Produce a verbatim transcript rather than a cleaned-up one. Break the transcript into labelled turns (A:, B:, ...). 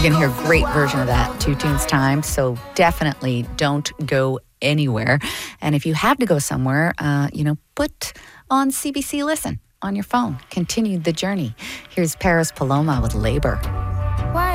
A: You're going to hear a great version of that, Two Tunes Time. So definitely don't go anywhere. And if you have to go somewhere, uh, you know, put on C B C Listen on your phone. Continue the journey. Here's Paris Paloma with Labor.